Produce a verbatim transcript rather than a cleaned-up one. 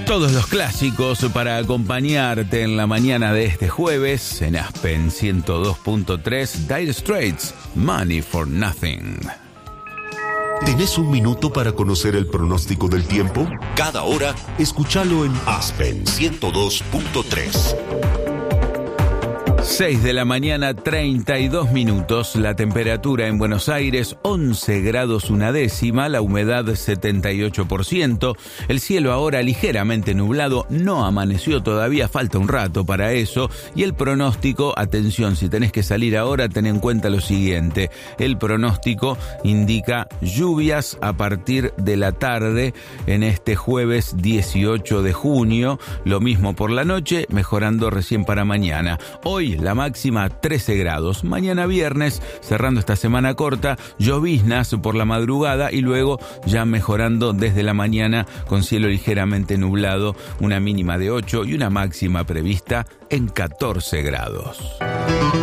Todos los clásicos para acompañarte en la mañana de este jueves en Aspen ciento dos punto tres, Dire Straits, Money for Nothing. ¿Tenés un minuto para conocer el pronóstico del tiempo? Cada hora, escúchalo en Aspen ciento dos punto tres. seis de la mañana, treinta y dos minutos. La temperatura en Buenos Aires, once grados una décima. La humedad, setenta y ocho por ciento. El cielo ahora ligeramente nublado. No amaneció todavía, falta un rato para eso. Y el pronóstico, atención, si tenés que salir ahora, ten en cuenta lo siguiente. El pronóstico indica lluvias a partir de la tarde en este jueves dieciocho de junio. Lo mismo por la noche, mejorando recién para mañana. Hoy la máxima trece grados. Mañana viernes, cerrando esta semana corta, lloviznas por la madrugada y luego ya mejorando desde la mañana con cielo ligeramente nublado, una mínima de ocho y una máxima prevista en catorce grados.